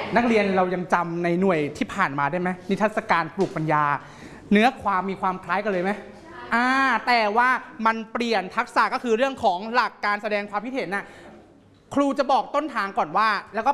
นักเรียนเรายังจำในหน่วยที่ผ่านมาได้ไหมนิทรรศการปลูกปัญญาเนื้อความมีความคล้ายกันเลยไหมแต่ว่ามันเปลี่ยนทักษะก็คือเรื่องของหลักการแสดงความคิดเห็นน่ะครูจะบอกต้นทางก่อนว่าแล้วก็